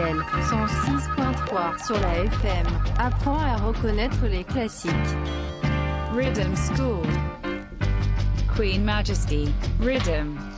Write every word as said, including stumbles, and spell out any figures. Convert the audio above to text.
L cent six point trois sur la F M. Apprends à reconnaître les classiques. Rhythm School. Queen Majesty. Rhythm.